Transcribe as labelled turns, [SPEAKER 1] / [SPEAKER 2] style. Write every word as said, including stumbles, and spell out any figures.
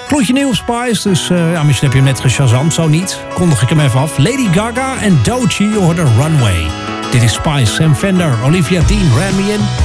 [SPEAKER 1] Klontje nieuw op Spice, dus uh, ja, misschien heb je hem net geshazamd, zo niet. Kondig ik hem even af. Lady Gaga en Doechii hoorden Runway. Dit is Spice, Sam Fender, Olivia Dean, Ran Me In.